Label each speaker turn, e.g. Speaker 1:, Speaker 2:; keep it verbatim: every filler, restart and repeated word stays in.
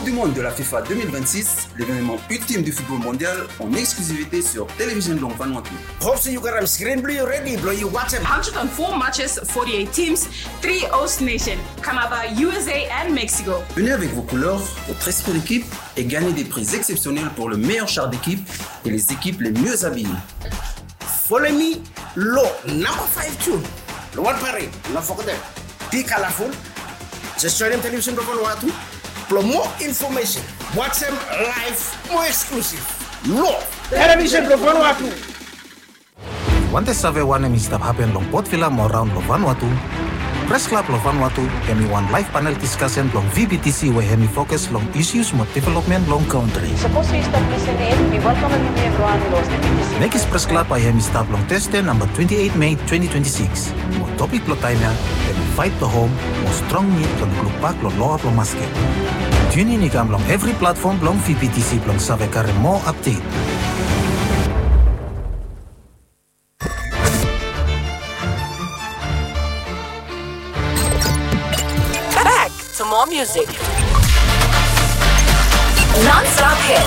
Speaker 1: Coupe du Monde de la FIFA deux mille vingt-six, l'événement ultime du football mondial en exclusivité sur Télévision Long Vanuatu.
Speaker 2: Hope you got a screen blue ready, bro. You watch
Speaker 3: one hundred four matches, forty-eight teams, three host nations, Canada, U S A and Mexico.
Speaker 1: Venez avec vos couleurs, votre esprit d'équipe et gagnez des prix exceptionnels pour le meilleur char d'équipe et les équipes les mieux habillées.
Speaker 2: Follow me, low number five tune. The one parade, not forget. Be colorful. Just join them Television Long Vanuatu. For more information, watch them live, more exclusive. Low Television Long Vanuatu.
Speaker 4: Wante save wane mi stap happen long Port Vila mo round lo Vanuatu. Press Club lo Vanuatu hemi one live panel discussion long V B T C where hemi focus long issues mo development long country.
Speaker 5: Suppose you start listening, we welcome you everyone los V B T C.
Speaker 4: Nekis Press Club ay hemi stap long teste number twenty-eight May twenty twenty-six. Mo topic lo taina, hemi fight to home, mo strong need long club pack lo loa lo maske. Tune in ikam long every platform long V B T C long save kare mo update.
Speaker 6: Back to more music. Non-stop hit.